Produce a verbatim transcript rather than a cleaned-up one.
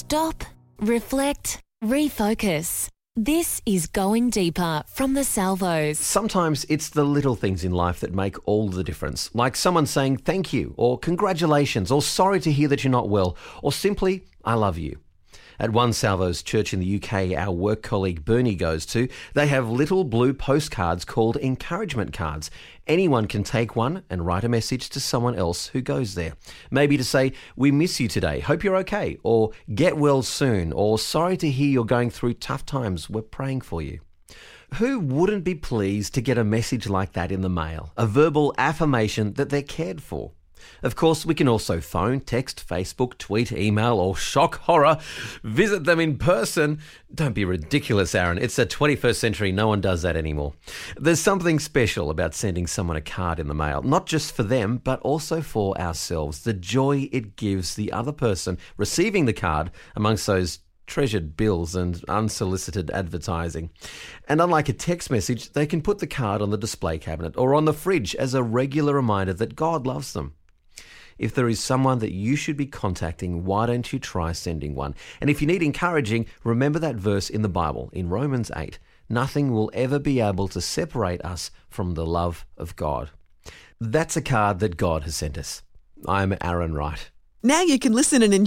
Stop, reflect, refocus. This is Going Deeper from the Salvos. Sometimes it's the little things in life that make all the difference, like someone saying thank you, or congratulations, or sorry to hear that you're not well, or simply, I love you. At one Salvos church in the U K our work colleague Bernie goes to, they have little blue postcards called encouragement cards. Anyone can take one and write a message to someone else who goes there. Maybe to say, we miss you today, hope you're okay, or get well soon, or sorry to hear you're going through tough times, we're praying for you. Who wouldn't be pleased to get a message like that in the mail? A verbal affirmation that they're cared for. Of course, we can also phone, text, Facebook, tweet, email, or shock horror, visit them in person. Don't be ridiculous, Aaron. It's the twenty-first century. No one does that anymore. There's something special about sending someone a card in the mail, not just for them, but also for ourselves. The joy it gives the other person receiving the card amongst those treasured bills and unsolicited advertising. And unlike a text message, they can put the card on the display cabinet or on the fridge as a regular reminder that God loves them. If there is someone that you should be contacting, why don't you try sending one? And if you need encouraging, remember that verse in the Bible, in Romans eight. Nothing will ever be able to separate us from the love of God. That's a card that God has sent us. I'm Aaron Wright. Now you can listen and enjoy